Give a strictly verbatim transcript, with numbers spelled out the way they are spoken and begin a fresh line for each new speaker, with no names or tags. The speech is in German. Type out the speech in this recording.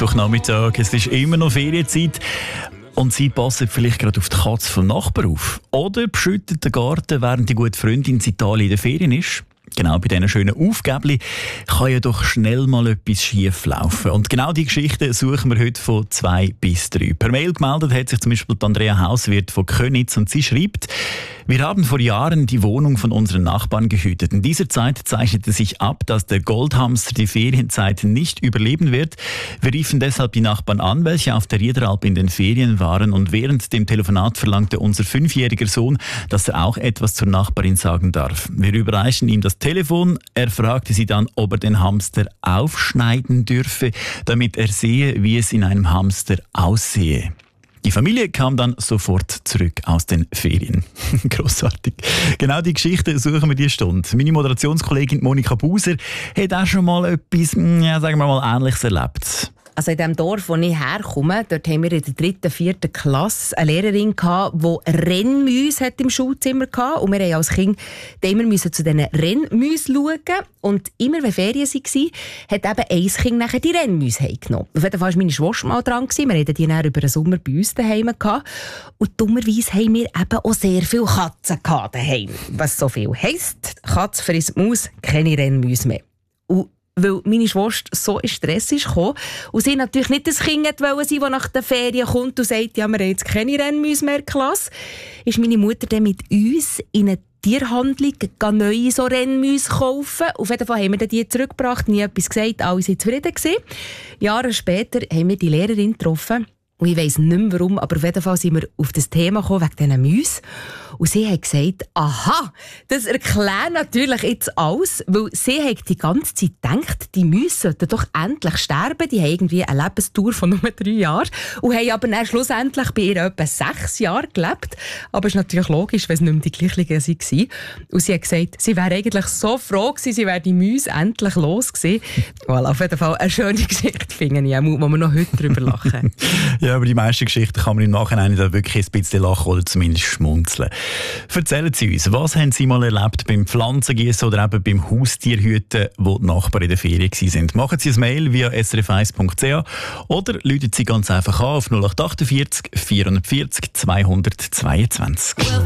Mittwochnachmittag, es ist immer noch Ferienzeit und Sie passen vielleicht gerade auf die Katze vom Nachbarn auf. Oder beschütten den Garten, während die gute Freundin in Italien in den Ferien ist. Genau bei diesen schönen Aufgäbli kann ja doch schnell mal etwas schief laufen. Und genau die Geschichte suchen wir heute von zwei bis drei. Per Mail gemeldet hat sich zum Beispiel Andrea Hauswirt von Könitz und sie schreibt: Wir haben vor Jahren die Wohnung von unseren Nachbarn gehütet. In dieser Zeit zeichnete sich ab, dass der Goldhamster die Ferienzeit nicht überleben wird. Wir riefen deshalb die Nachbarn an, welche auf der Riederalp in den Ferien waren, und während dem Telefonat verlangte unser fünfjähriger Sohn, dass er auch etwas zur Nachbarin sagen darf. Wir überreichten ihm das Telefon. Er fragte sie dann, ob er den Hamster aufschneiden dürfe, damit er sehe, wie es in einem Hamster aussehe. Die Familie kam dann sofort zurück aus den Ferien. Grossartig. Genau die Geschichte suchen wir diese Stunde. Meine Moderationskollegin Monika Buser hat auch schon mal etwas, ja, sagen wir mal, Ähnliches erlebt.
Also in dem Dorf, wo ich herkomme, dort haben wir in der dritten, vierten Klasse eine Lehrerin gehabt, die Rennmäuse im Schulzimmer hatte. Und wir mussten als Kind immer müssen zu diesen Rennmäusen schauen. Und immer, wenn Ferien waren, hat eben ein Kind nachher die Rennmäuse heimgenommen. Auf jeden Fall war meine Schwester mal dran. Wir hatten die dann über den Sommer bei uns daheim gehabt. Und dummerweise haben wir eben auch sehr viele Katzen daheim. Was so viel heisst: Katze frisst Maus, keine Rennmäuse mehr. Und weil meine Schwester so in Stress kam und sie natürlich nicht das Kind wollte sein, das nach den Ferien kommt und sagt, ja, wir haben jetzt keine Rennmäuse mehr in der Klasse, ist meine Mutter dann mit uns in eine Tierhandlung neue so Rennmäuse kaufen. Auf jeden Fall haben wir die zurückgebracht, nie etwas gesagt, alle waren zufrieden gewesen. Jahre später haben wir die Lehrerin getroffen. Und ich weiss nicht mehr warum, aber auf jeden Fall sind wir auf das Thema gekommen, wegen diesen Mäusen. Und sie hat gesagt, aha, das erklärt natürlich jetzt alles, weil sie hat die ganze Zeit gedacht, die Mäuse sollten doch endlich sterben. Die haben irgendwie eine Lebensdauer von nur drei Jahren und haben aber dann schlussendlich bei ihr etwa sechs Jahre gelebt. Aber es ist natürlich logisch, wenn es nicht mehr die gleichen waren. Und sie hat gesagt, sie wäre eigentlich so froh gewesen, sie wäre die Mäuse endlich los gewesen. Voilà, auf jeden Fall eine schöne Geschichte, finde ich, wo wir noch heute drüber lachen.
Ja, aber die meisten Geschichten kann man im Nachhinein da wirklich ein bisschen lachen oder zumindest schmunzeln. Erzählen Sie uns, was haben Sie mal erlebt beim Pflanzengießen oder eben beim Haustierhüten, wo die Nachbarn in der Ferien waren? Machen Sie ein Mail via s r f eins punkt c h oder rufen Sie ganz einfach an auf null acht acht vier, vier vier null, zwei zwei zwei.